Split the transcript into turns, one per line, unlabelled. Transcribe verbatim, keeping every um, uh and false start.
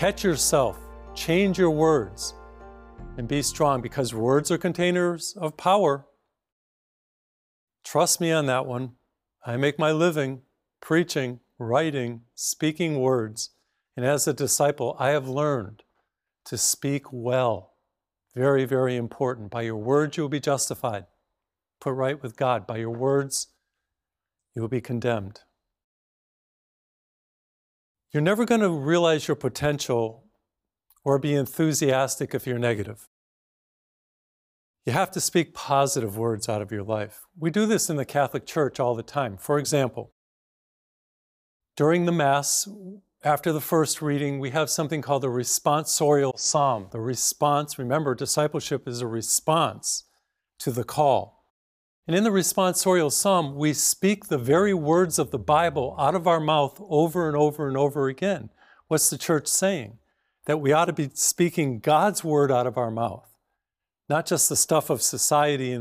Catch yourself, change your words, and be strong, because words are containers of power. Trust me on that one. I make my living preaching, writing, speaking words. And as a disciple, I have learned to speak well. Very, very important. By your words, you will be justified, put right with God. By your words, you will be condemned. You're never going to realize your potential or be enthusiastic if you're negative. You have to speak positive words out of your life. We do this in the Catholic Church all the time. For example, during the Mass, after the first reading, we have something called the responsorial psalm. The response, remember, discipleship is a response to the call. And in the responsorial psalm, we speak the very words of the Bible out of our mouth over and over and over again. What's the church saying? That we ought to be speaking God's word out of our mouth, not just the stuff of society and